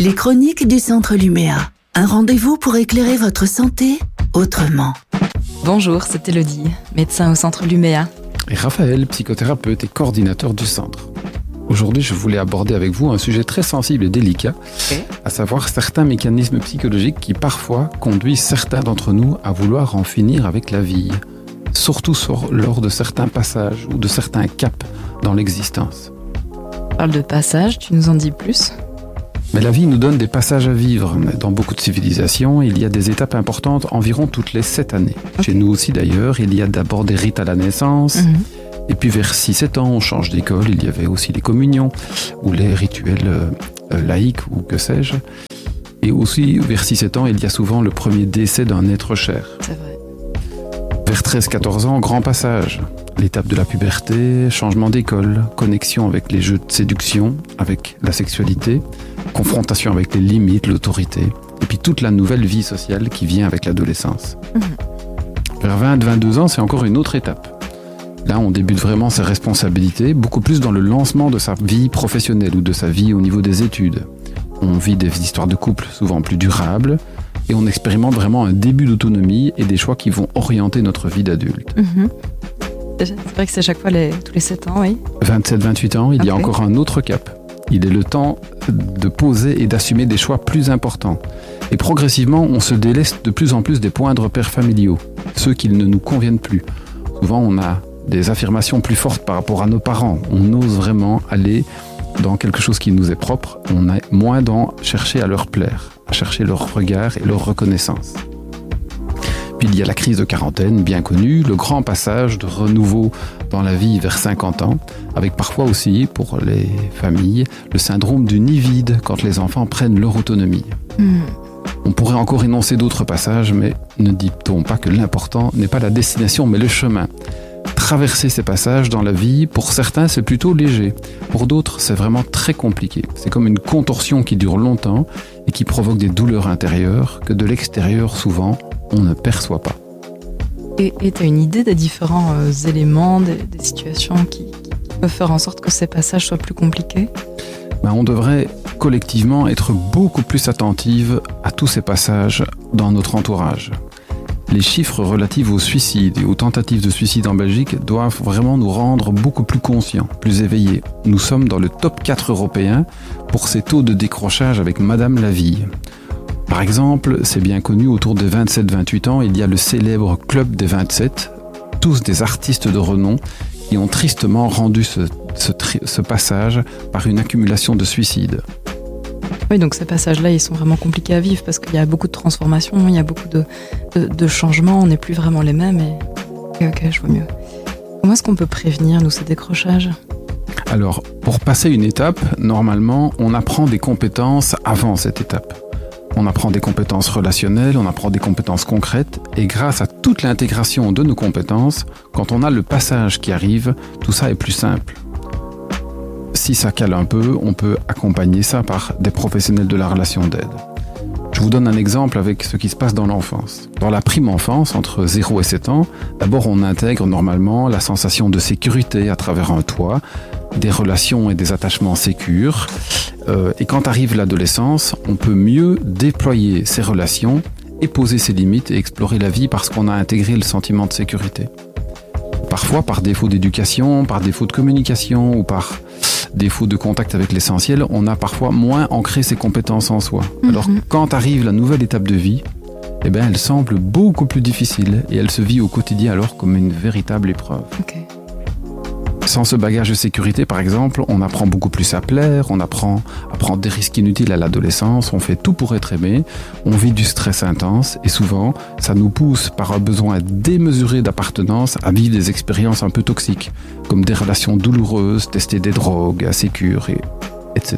Les chroniques du Centre Luméa. Un rendez-vous pour éclairer votre santé autrement. Bonjour, c'est Élodie, médecin au Centre Luméa. Et Raphaël, psychothérapeute et coordinateur du centre. Aujourd'hui, je voulais aborder avec vous un sujet très sensible et délicat, à savoir certains mécanismes psychologiques qui parfois conduisent certains d'entre nous à vouloir en finir avec la vie, surtout lors de certains passages ou de certains caps dans l'existence. Tu parles de passage, tu nous en dis plus ? Mais la vie nous donne des passages à vivre. Dans beaucoup de civilisations, il y a des étapes importantes environ toutes les 7 années. Chez nous aussi d'ailleurs, il y a d'abord des rites à la naissance. Et puis vers 6-7 ans, on change d'école. Il y avait aussi les communions ou les rituels laïques ou que sais-je. Et aussi vers 6-7 ans, il y a souvent le premier décès d'un être cher. C'est vrai. Vers 13-14 ans, grand passage. L'étape de la puberté, changement d'école, connexion avec les jeux de séduction, avec la sexualité, confrontation avec les limites, l'autorité, et puis toute la nouvelle vie sociale qui vient avec l'adolescence. Vers 20-22 ans, c'est encore une autre étape. Là, on débute vraiment ses responsabilités, beaucoup plus dans le lancement de sa vie professionnelle ou de sa vie au niveau des études. On vit des histoires de couple souvent plus durables, et on expérimente vraiment un début d'autonomie et des choix qui vont orienter notre vie d'adulte. C'est vrai que c'est à chaque fois tous les 7 ans, oui. 27-28 ans, il y a encore un autre cap. Il est le temps de poser et d'assumer des choix plus importants. Et progressivement, on se délaisse de plus en plus des points de repère familiaux, ceux qui ne nous conviennent plus. Souvent, on a des affirmations plus fortes par rapport à nos parents. On ose vraiment aller dans quelque chose qui nous est propre. On est moins dans chercher à leur plaire, à chercher leur regard et leur reconnaissance. Puis il y a la crise de quarantaine, bien connue, le grand passage de renouveau dans la vie vers 50 ans, avec parfois aussi, pour les familles, le syndrome du nid vide quand les enfants prennent leur autonomie. On pourrait encore énoncer d'autres passages, mais ne dit-on pas que l'important n'est pas la destination, mais le chemin. Traverser ces passages dans la vie, pour certains, c'est plutôt léger. Pour d'autres, c'est vraiment très compliqué. C'est comme une contorsion qui dure longtemps et qui provoque des douleurs intérieures que de l'extérieur, souvent, on ne perçoit pas. Et tu as une idée des différents éléments, des situations qui peuvent faire en sorte que ces passages soient plus compliqués ? On devrait collectivement être beaucoup plus attentifs à tous ces passages dans notre entourage. Les chiffres relatifs au suicide et aux tentatives de suicide en Belgique doivent vraiment nous rendre beaucoup plus conscients, plus éveillés. Nous sommes dans le top 4 européen pour ces taux de décrochage avec Madame Laville. Par exemple, c'est bien connu, autour des 27-28 ans, il y a le célèbre Club des 27, tous des artistes de renom qui ont tristement rendu ce passage par une accumulation de suicides. Oui, donc ces passages-là, ils sont vraiment compliqués à vivre parce qu'il y a beaucoup de transformations, il y a beaucoup de changements, on n'est plus vraiment les mêmes. Ok, je vois mieux. Comment est-ce qu'on peut prévenir, nous, ces décrochages ? Alors, pour passer une étape, normalement, on apprend des compétences avant cette étape. On apprend des compétences relationnelles, on apprend des compétences concrètes, et grâce à toute l'intégration de nos compétences, quand on a le passage qui arrive, tout ça est plus simple. Si ça cale un peu, on peut accompagner ça par des professionnels de la relation d'aide. Je vous donne un exemple avec ce qui se passe dans l'enfance. Dans la prime enfance, entre 0 et 7 ans, d'abord on intègre normalement la sensation de sécurité à travers un toit, des relations et des attachements sécures. Et quand arrive l'adolescence, on peut mieux déployer ces relations et poser ses limites et explorer la vie parce qu'on a intégré le sentiment de sécurité. Parfois, par défaut d'éducation, par défaut de communication ou par défaut de contact avec l'essentiel, on a parfois moins ancré ses compétences en soi. Alors, quand arrive la nouvelle étape de vie, elle semble beaucoup plus difficile et elle se vit au quotidien alors comme une véritable épreuve. Sans ce bagage de sécurité, par exemple, on apprend beaucoup plus à plaire, on apprend à prendre des risques inutiles à l'adolescence, on fait tout pour être aimé, on vit du stress intense et souvent, ça nous pousse par un besoin démesuré d'appartenance à vivre des expériences un peu toxiques, comme des relations douloureuses, tester des drogues insécures, etc.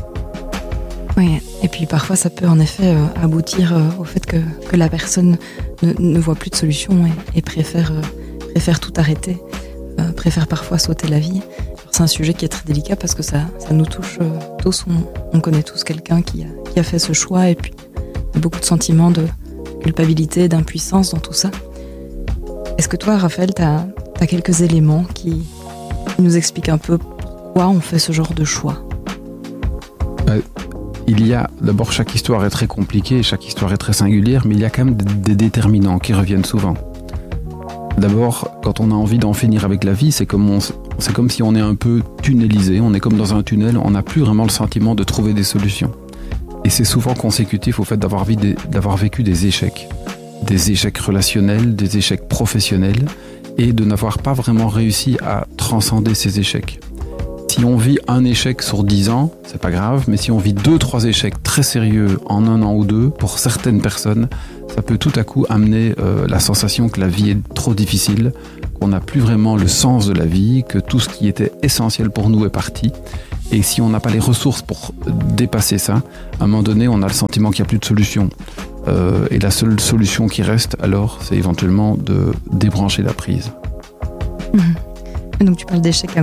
Oui, et puis parfois ça peut en effet aboutir au fait que la personne ne voit plus de solution et préfère tout arrêter. Préfère parfois sauter la vie. C'est un sujet qui est très délicat parce que ça nous touche tous. On connaît tous quelqu'un qui a fait ce choix et puis il y a beaucoup de sentiments de culpabilité, d'impuissance dans tout ça. Est-ce que toi, Raphaël, t'as quelques éléments qui nous expliquent un peu pourquoi on fait ce genre de choix ? il y a, d'abord, chaque histoire est très compliquée, chaque histoire est très singulière, mais il y a quand même des déterminants qui reviennent souvent. D'abord, quand on a envie d'en finir avec la vie, c'est comme si on est un peu tunnelisé, on est comme dans un tunnel, on n'a plus vraiment le sentiment de trouver des solutions. Et c'est souvent consécutif au fait d'avoir vécu des échecs relationnels, des échecs professionnels, et de n'avoir pas vraiment réussi à transcender ces échecs. Si on vit un échec sur 10 ans, c'est pas grave, mais si on vit 2-3 échecs très sérieux en 1 an ou 2, pour certaines personnes, ça peut tout à coup amener la sensation que la vie est trop difficile, qu'on n'a plus vraiment le sens de la vie, que tout ce qui était essentiel pour nous est parti. Et si on n'a pas les ressources pour dépasser ça, à un moment donné, on a le sentiment qu'il n'y a plus de solution. Et la seule solution qui reste, alors, c'est éventuellement de débrancher la prise. Donc tu parles d'échec